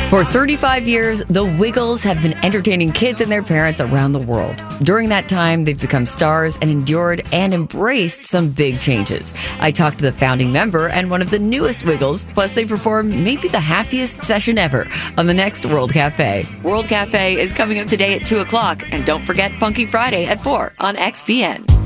For 35 years, the Wiggles have been entertaining kids and their parents around the world. During that time, they've become stars and endured and embraced some big changes. I talked to the founding member and one of the newest Wiggles, plus they perform maybe the happiest session ever on the next World Cafe. World Cafe is coming up today at 2 o'clock, and don't forget Funky Friday at 4 on XPN.